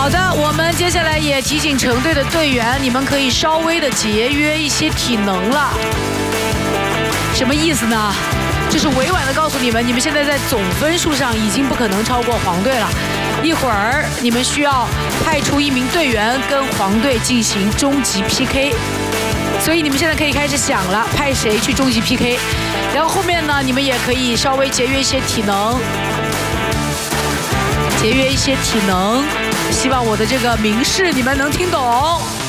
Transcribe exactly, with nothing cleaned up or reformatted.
好的，我们接下来也提醒成队的队员，你们可以稍微的节约一些体能了。什么意思呢？就是委婉的告诉你们，你们现在在总分数上已经不可能超过黄队了。一会儿你们需要派出一名队员跟黄队进行终极 P K， 所以你们现在可以开始想了，派谁去终极 P K。然后后面呢，你们也可以稍微节约一些体能，节约一些体能。希望我的这个明示你们能听懂。